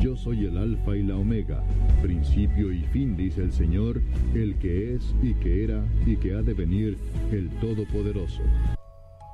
Yo soy el Alfa y la Omega, principio y fin, dice el Señor, el que es y que era y que ha de venir, el Todopoderoso.